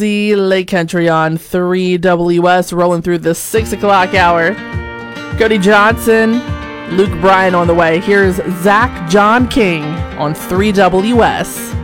The Lake Country on 3WS, rolling through the 6 o'clock hour. Cody Johnson, Luke Bryan on the way. Here's Zach John King on 3WS.